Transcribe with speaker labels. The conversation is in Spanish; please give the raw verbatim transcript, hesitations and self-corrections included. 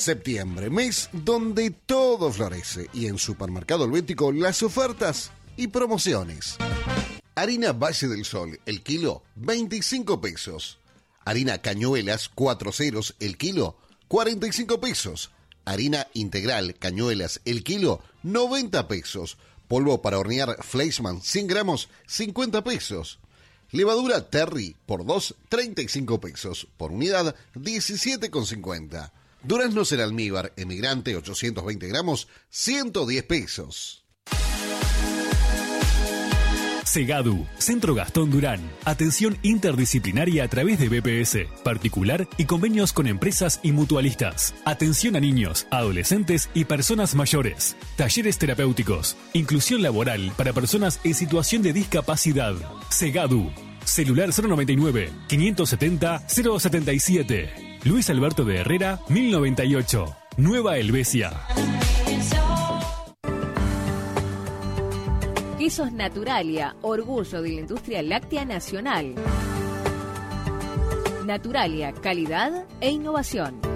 Speaker 1: Septiembre, mes donde todo florece, y en Supermercado Helvético las ofertas y promociones. Harina Valle del Sol, el kilo, veinticinco pesos. Harina Cañuelas, cuatro ceros, el kilo, cuarenta y cinco pesos. Harina integral Cañuelas, el kilo, noventa pesos. Polvo para hornear Fleischmann, cien gramos, cincuenta pesos. Levadura Terry por dos, treinta y cinco pesos. Por unidad, diecisiete con cincuenta. Duraznos en almíbar, Emigrante, ochocientos veinte gramos, ciento diez pesos.
Speaker 2: Segadu, Centro Gastón Durán. Atención interdisciplinaria a través de B P S, particular y convenios con empresas y mutualistas. Atención a niños, adolescentes y personas mayores. Talleres terapéuticos. Inclusión laboral para personas en situación de discapacidad. Segadu. Celular cero noventa y nueve, quinientos setenta, cero setenta y siete. Luis Alberto de Herrera, mil noventa y ocho. Nueva Helvecia.
Speaker 3: Quesos Naturalia, orgullo de la industria láctea nacional. Naturalia, calidad e innovación.